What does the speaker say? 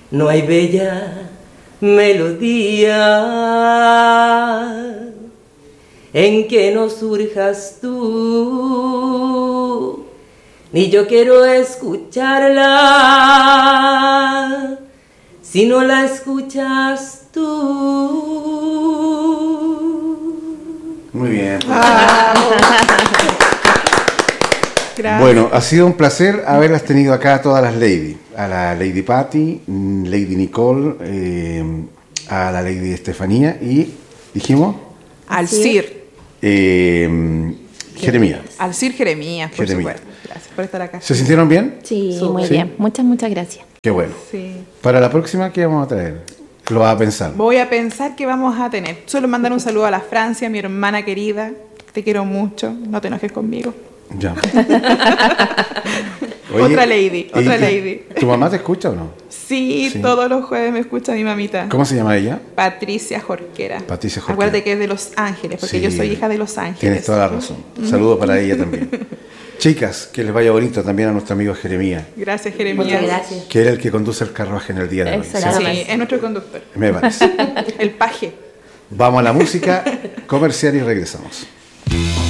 no hay bella melodía en que no surjas tú, ni yo quiero escucharla si no la escuchas tú. Muy bien. Gracias. Bueno, ha sido un placer haberlas tenido acá a todas las ladies. A la Lady Patty, Lady Nicole, a la Lady Estefanía y, dijimos, Al Sir. Jeremías. Al Sir Jeremías, por Jeremías. supuesto. Gracias por estar acá. ¿Se sintieron bien? Sí, Súper. muy Sí. bien. Muchas gracias. Qué bueno. Sí. Para la próxima, ¿qué vamos a traer? Lo vas a pensar. Voy a pensar que vamos a tener. Solo mandar un saludo a la Francia, mi hermana querida. Te quiero mucho. No te enojes conmigo. Ya. Otra lady, otra lady. ¿Tu mamá te escucha o no? Sí, Sí. todos los jueves me escucha mi mamita. ¿Cómo se llama ella? Patricia Jorquera. Patricia Jorquera. Acuérdate que es de Los Ángeles, porque Sí. yo soy hija de Los Ángeles. Tienes toda la razón. Saludos para ella también. Chicas, que les vaya bonito también a nuestro amigo Jeremías, Gracias, Jeremías. Muchas gracias. que era el que conduce el carruaje en el día de hoy. Excelente. ¿sí? Sí, es nuestro conductor. Me parece. El paje. Vamos a la música comercial y regresamos.